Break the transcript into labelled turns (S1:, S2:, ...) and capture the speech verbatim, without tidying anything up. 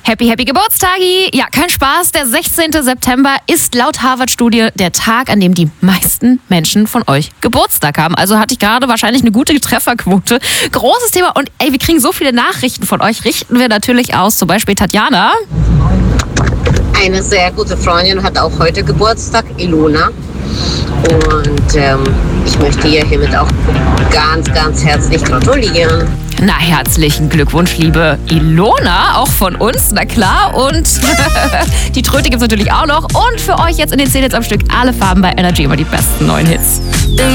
S1: Happy, happy Geburtstagi! Ja, kein Spaß. Der sechzehnte September ist laut Harvard-Studie der Tag, an dem die meisten Menschen von euch Geburtstag haben. Also hatte ich gerade wahrscheinlich eine gute Trefferquote. Großes Thema. Und ey, wir kriegen so viele Nachrichten von euch. Richten wir natürlich aus. Zum Beispiel Tatjana.
S2: Eine sehr gute Freundin hat auch heute Geburtstag, Ilona. Und ähm, ich möchte ihr hiermit auch ganz, ganz herzlich gratulieren.
S1: Na, herzlichen Glückwunsch, liebe Ilona, auch von uns, na klar. Und die Tröte gibt's natürlich auch noch. Und für euch jetzt in den zehn Hits am Stück alle Farben bei Energy, immer die besten neuen Hits.